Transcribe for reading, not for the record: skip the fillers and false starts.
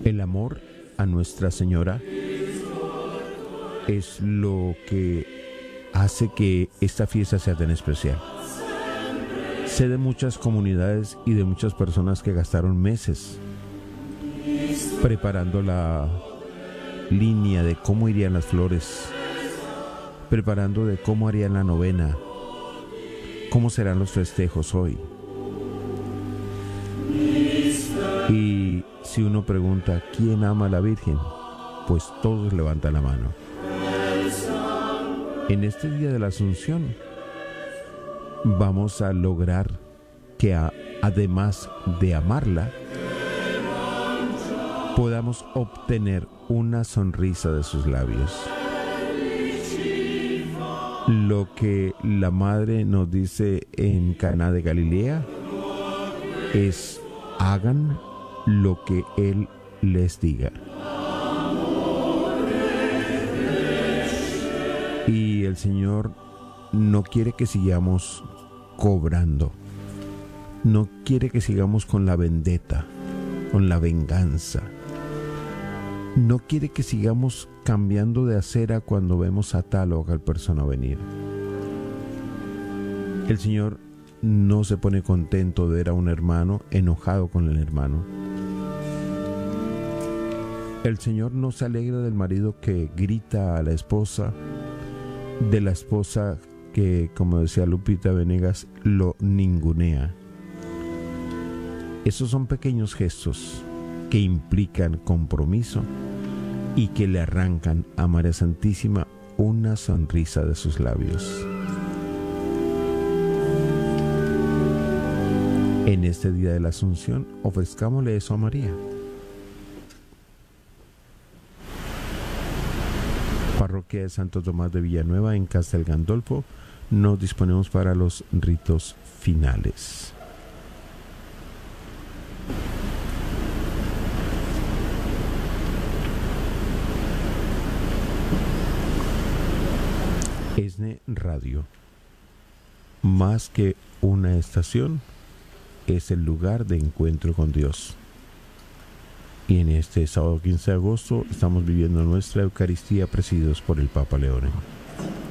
El amor a Nuestra Señora es lo que hace que esta fiesta sea tan especial. Sé de muchas comunidades y de muchas personas que gastaron meses preparando la línea de cómo irían las flores, preparando de cómo harían la novena, cómo serán los festejos hoy. Y si uno pregunta ¿quién ama a la Virgen?, pues todos levantan la mano. En este día de la Asunción vamos a lograr que además de amarla, podamos obtener una sonrisa de sus labios. Lo que la madre nos dice en Caná de Galilea es: hagan lo que Él les diga. Y el Señor no quiere que sigamos cobrando, no quiere que sigamos con la vendetta, con la venganza, no quiere que sigamos cambiando de acera cuando vemos a tal o tal persona venir. El Señor no se pone contento de ver a un hermano enojado con el hermano. El Señor no se alegra del marido que grita a la esposa, de la esposa que, como decía Lupita Venegas, lo ningunea. Esos son pequeños gestos que implican compromiso y que le arrancan a María Santísima una sonrisa de sus labios. En este día de la Asunción, ofrezcámosle eso a María. Parroquia de Santo Tomás de Villanueva, en Castel Gandolfo, nos disponemos para los ritos finales. ESNE Radio, más que una estación, es el lugar de encuentro con Dios. Y en este sábado 15 de agosto estamos viviendo nuestra Eucaristía presididos por el Papa Leone.